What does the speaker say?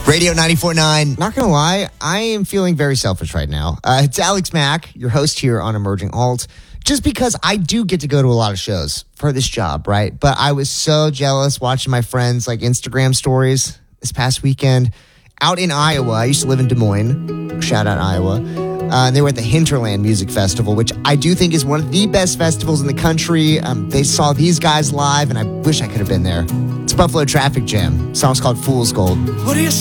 Radio 94.9. Not going to lie, I am feeling very selfish right now. It's Alex Mack, your host here on Emerging Alt. Just because I do get to go to a lot of shows for this job, right? But I was so jealous watching my friends' Instagram stories this past weekend out in Iowa. I used to live in Des Moines. Shout out Iowa. And they were at the Hinterland Music Festival, which I do think is one of the best festivals in the country. They saw these guys live, and I wish I could have been there. It's Buffalo Traffic Jam. The song's called Fool's Gold. What do you